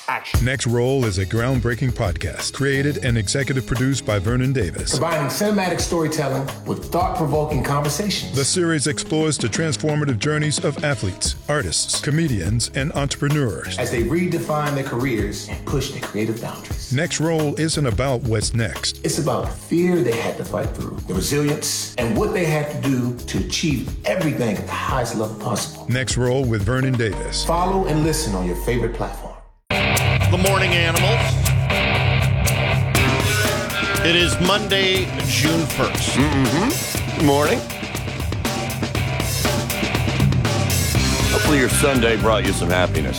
action. Next Roll is a groundbreaking podcast created and executive produced by Vernon Davis. Combining cinematic storytelling with thought-provoking conversations. The series explores the transformative journeys of athletes, artists, comedians, and entrepreneurs as they redefine their careers and push their creative boundaries. Next Roll isn't about what's next. It's about the fear they had to fight through, the resilience, and what they had to do to achieve everything at the highest level possible. Next Roll with Vernon Davis. Follow and listen on your favorite platform. The Morning Animals. It is Monday, June 1st. Good morning. Hopefully your Sunday brought you some happiness.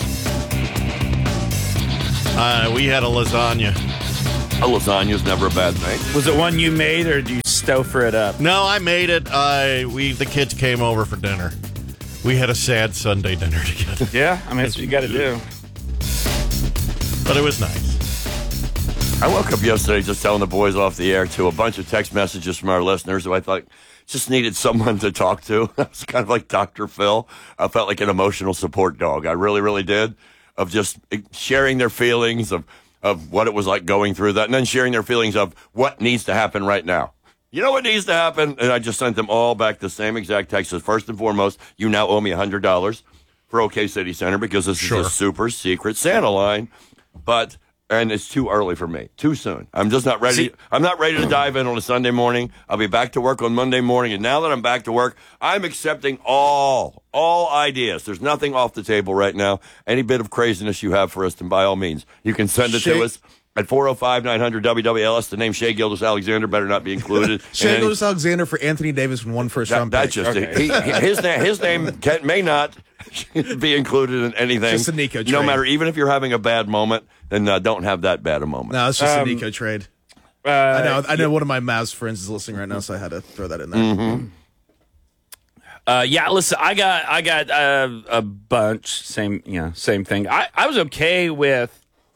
We had a lasagna. A lasagna's never a bad thing. Was it one you made, or did you stouffer it up? No, I made it. The kids came over for dinner. We had a sad Sunday dinner together. Yeah, I mean, that's what you got to do. But it was nice. I woke up yesterday just telling the boys off the air to a bunch of text messages from our listeners who I thought just needed someone to talk to. I was kind of like Dr. Phil. I felt like an emotional support dog. I really, really did. Of just sharing their feelings of what it was like going through that, and then sharing their feelings of what needs to happen right now. You know what needs to happen? And I just sent them all back the same exact text. First and foremost, you now owe me $100 for OK City Center because this is a super secret Santa line. And it's too early for me. Too soon. I'm just not ready. I'm not ready to dive in on a Sunday morning. I'll be back to work on Monday morning. And now that I'm back to work, I'm accepting all ideas. There's nothing off the table right now. Any bit of craziness you have for us, then by all means, you can send it to us at 405-900-WWLS. The name Shea Gilgeous-Alexander better not be included. Shea Gilgeous-Alexander for Anthony Davis and one first-round pick. That's just it. His name may not be included in anything. Just a Nico trade. No matter, even if you're having a bad moment, then don't have that bad a moment. No, it's just a Nico trade. I know one of my Mavs friends is listening right now, so I had to throw that in there. Mm-hmm. Yeah, listen, I got a bunch. Same thing. I was okay with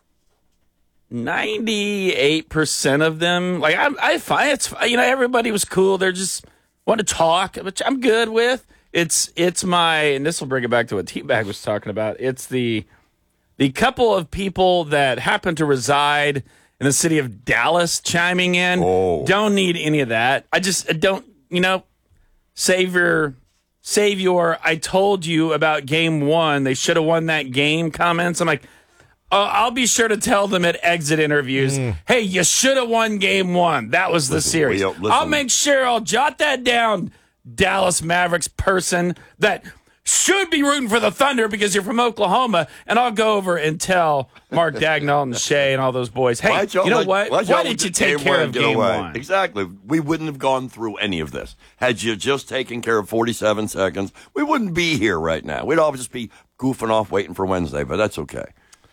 98% of them. Like I find it's everybody was cool. They're just want to talk, which I'm good with. It's my, and this will bring it back to what T-Bag was talking about. It's the couple of people that happen to reside in the city of Dallas chiming in. Don't need any of that. I just don't, save your I told you about game one, they should have won that game comments. I'm like, I'll be sure to tell them at exit interviews, hey, you should have won game one. That was the series. I'll make sure I'll jot that down, Dallas Mavericks person that should be rooting for the Thunder because you're from Oklahoma, and I'll go over and tell Mark Dagnall and Shea and all those boys, hey, you know what? Why didn't you take care of game one? Exactly. We wouldn't have gone through any of this. Had you just taken care of 47 seconds, we wouldn't be here right now. We'd all just be goofing off waiting for Wednesday, but that's okay.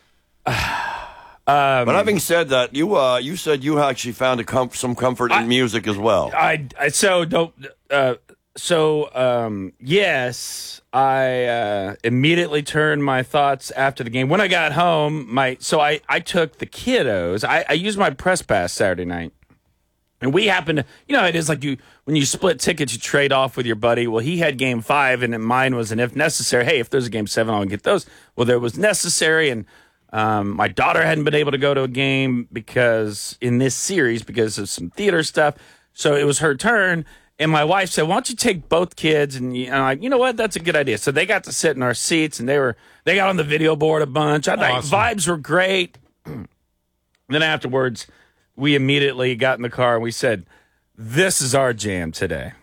But having said that, you said you actually found some comfort in music as well. Yes, I immediately turned my thoughts after the game. When I got home, I took the kiddos. I used my press pass Saturday night. And we happened to, it is like when you split tickets, you trade off with your buddy. Well, he had game 5, and mine was an if necessary. Hey, if there's a game 7, I'll get those. Well, there was necessary, and my daughter hadn't been able to go to a game because of some theater stuff. So it was her turn. And my wife said, why don't you take both kids? And I'm like, you know what? That's a good idea. So they got to sit in our seats, and they got on the video board a bunch. I thought vibes were great. Then afterwards, we immediately got in the car and we said, this is our jam today.